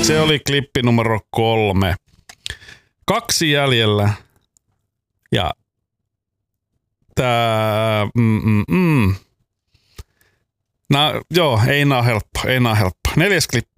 Se oli klippi numero 3. 2 jäljellä. Ja tää... No joo, ei nää helppo. 4. klippi.